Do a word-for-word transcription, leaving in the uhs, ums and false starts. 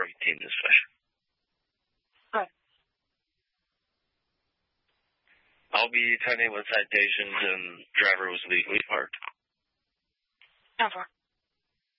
our team discussion. Good. I'll be attending with citations and driver was legally parked. Over.